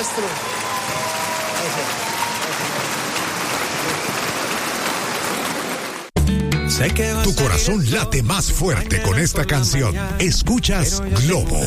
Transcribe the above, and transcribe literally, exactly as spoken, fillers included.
maestro. Tu corazón late más fuerte con esta canción. Escuchas Globo.